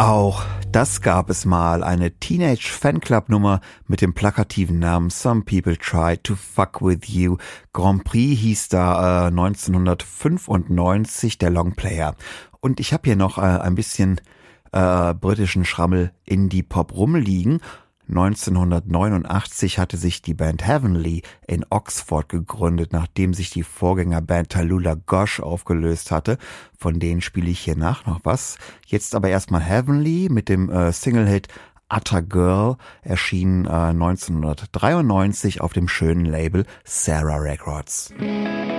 Auch das gab es mal, eine Teenage-Fanclub-Nummer mit dem plakativen Namen Some People Try to Fuck With You. Grand Prix hieß da 1995 der Longplayer. Und ich habe hier noch ein bisschen britischen Schrammel Indie-Pop rumliegen. 1989 hatte sich die Band Heavenly in Oxford gegründet, nachdem sich die Vorgängerband Tallulah Gosh aufgelöst hatte. Von denen spiele ich hier nach noch was. Jetzt aber erstmal Heavenly mit dem Single-Hit Utter Girl, erschien 1993 auf dem schönen Label Sarah Records.